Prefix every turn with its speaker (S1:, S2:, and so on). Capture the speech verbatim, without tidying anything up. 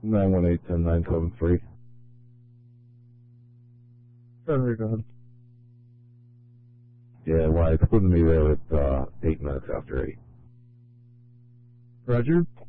S1: nine one eight, one zero nine seven three.
S2: Very good.
S1: Yeah, well, it's putting me there at uh, eight minutes after eight.
S2: Roger.